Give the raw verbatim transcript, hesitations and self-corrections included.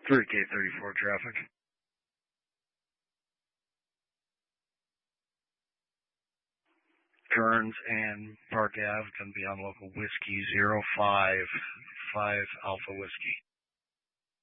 three K thirty-four traffic. Kearns and Park Ave going to be on local whiskey zero five five Alpha Whiskey.